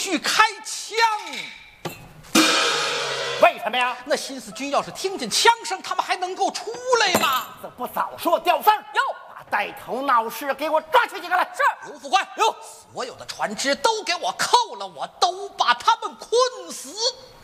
许开枪。 为什么呀？ 那新四军要是听见枪声，他们还能够出来吗？ 怎不早说吊三儿？ 哟， 把带头闹事给我抓起几个来！ 是。 刘副官，所有的船只都给我扣了，我都把他们困死。